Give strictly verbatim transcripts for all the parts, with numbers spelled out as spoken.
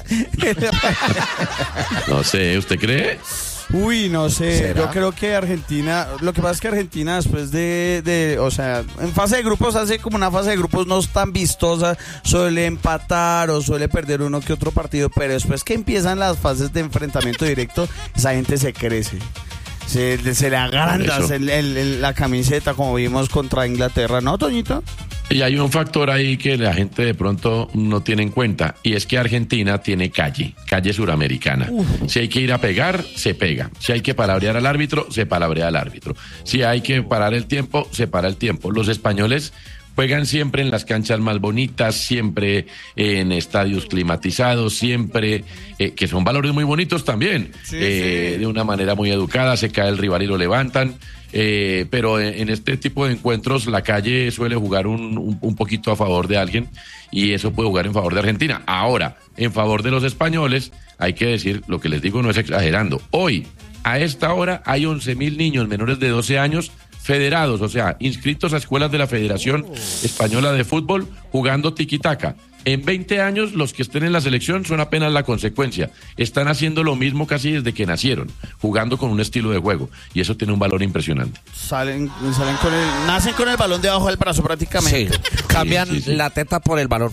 No sé, ¿usted cree? Uy, no sé, ¿Será? yo creo que Argentina, lo que pasa es que Argentina después de, de, o sea, en fase de grupos hace como una fase de grupos no tan vistosa, suele empatar o suele perder uno que otro partido, pero después que empiezan las fases de enfrentamiento directo, esa gente se crece. Se, se le agranda el, el, el, la camiseta como vimos contra Inglaterra, ¿no, Toñito? Y hay un factor ahí que la gente de pronto no tiene en cuenta, y es que Argentina tiene calle, calle suramericana. Uf. Si hay que ir a pegar, se pega. Si hay que palabrear al árbitro, se palabrea al árbitro. Si hay que parar el tiempo, se para el tiempo. Los españoles juegan siempre en las canchas más bonitas, siempre en estadios climatizados, siempre, eh, que son valores muy bonitos también, sí, eh, sí. de una manera muy educada, se cae el rival y lo levantan. Eh, pero en, en este tipo de encuentros la calle suele jugar un, un, un poquito a favor de alguien, y eso puede jugar en favor de Argentina. Ahora, en favor de los españoles, hay que decir, lo que les digo no es exagerando. Hoy, a esta hora, hay once mil niños menores de doce años federados, o sea, inscritos a escuelas de la Federación Española de Fútbol, jugando tiquitaca. En veinte años, los que estén en la selección son apenas la consecuencia. Están haciendo lo mismo casi desde que nacieron, jugando con un estilo de juego, y eso tiene un valor impresionante. Salen, salen con el, nacen con el balón debajo del brazo prácticamente. Sí. Cambian sí, sí, sí. la teta por el balón.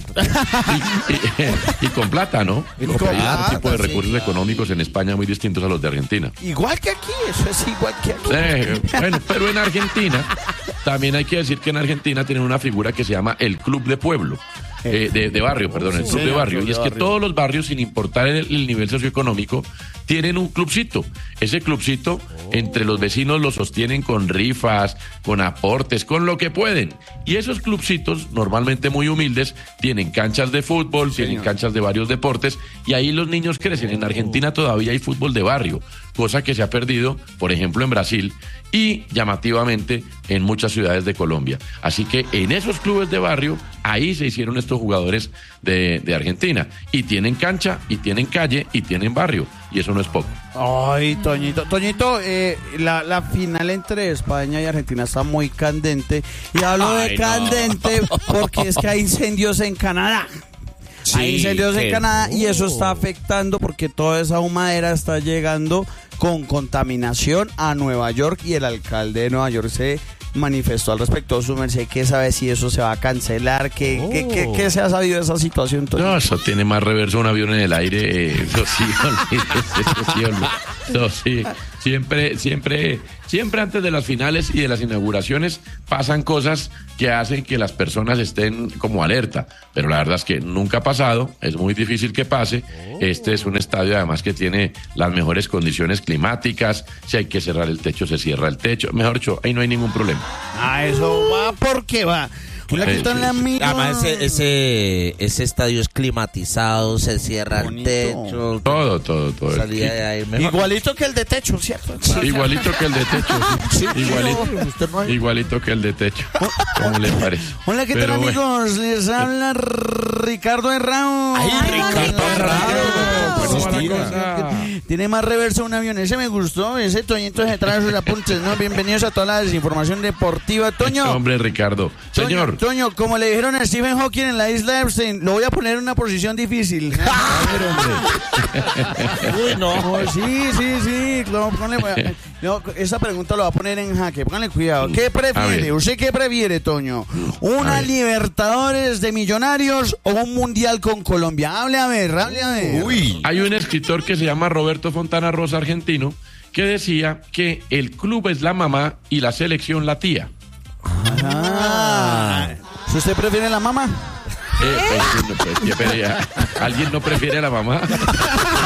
Y, y, y con plata, ¿no? Y con Hay plata, otro tipo de sí, recursos claro. económicos en España muy distintos a los de Argentina. Igual que aquí, eso es igual que aquí. Eh, bueno, pero en Argentina, también hay que decir que en Argentina tienen una figura que se llama el Club de Pueblo. Eh, de, de barrio, perdón, el club sí, de barrio. club Y es de que barrio. todos los barrios, sin importar el, el nivel socioeconómico, tienen un clubcito. Ese clubcito, oh. entre los vecinos lo sostienen con rifas, con aportes, con lo que pueden. Y esos clubcitos, normalmente muy humildes, tienen canchas de fútbol, sí, tienen señor. canchas de varios deportes, y ahí los niños crecen. En Argentina todavía hay fútbol de barrio, cosa que se ha perdido, por ejemplo, en Brasil, y llamativamente en muchas ciudades de Colombia. Así que en esos clubes de barrio, ahí se hicieron estos jugadores de, de Argentina. Y tienen cancha, y tienen calle, y tienen barrio. Y eso no es poco. Ay, Toñito. Toñito, eh, la, la final entre España y Argentina está muy candente. Y hablo Ay, de candente no. porque es que hay incendios en Canadá. Sí, hay incendios en Canadá, y eso está afectando porque toda esa humadera está llegando con contaminación a Nueva York, y el alcalde de Nueva York se manifestó al respecto. Su merced, ¿qué sabe si eso se va a cancelar? ¿Qué, oh. ¿qué, qué, qué se ha sabido de esa situación? Toñito? No, eso tiene más reverso un avión en el aire. Eh, eso sí, olvídese, eso sí, olvídese. Eso sí, siempre, siempre, siempre antes de las finales y de las inauguraciones pasan cosas que hacen que las personas estén como alerta, pero la verdad es que nunca ha pasado, es muy difícil que pase. Este es un estadio además que tiene las mejores condiciones climáticas, si hay que cerrar el techo, se cierra el techo, mejor dicho, ahí no hay ningún problema. Ah, eso va porque va. Hola, ¿qué tal, amigo? Además, ese, ese, ese estadio es climatizado, se cierra Bonito. el techo. Todo, todo, todo. Salida de ahí mejor. Igualito que el de techo, ¿cierto? Sí, igualito que el de techo. Sí. Sí, igualito, no hay... igualito que el de techo. ¿Cómo le parece? Hola, ¿qué tal, amigos? Bueno. Les habla Ricardo Herrao. Ay, Ay Ricardo Herrao. Tiene más reverso un avión. Ese me gustó. Ese Toñito se trae sus apuntes, ¿no? Bienvenidos a toda la desinformación deportiva. Toño. Este hombre, Ricardo. Señor. Toño, Toño, como le dijeron a Stephen Hawking en la isla de Epstein, lo voy a poner en una posición difícil. A ver, hombre. Uy, no. Sí, sí, sí. No, ponle, no, esa pregunta lo va a poner en jaque. Pónganle cuidado. ¿Qué prefiere? ¿Usted qué prefiere, Toño? ¿Una Libertadores de Millonarios o un Mundial con Colombia? Hable a ver, hable a ver. Uy. Hay un escritor que se llama Roberto Fontana Rosa, argentino, que decía que el club es la mamá y la selección la tía. Ah. ¿Si usted prefiere la mamá? Eh, pues, pues, ¿qué, ¿Alguien no prefiere a la mamá?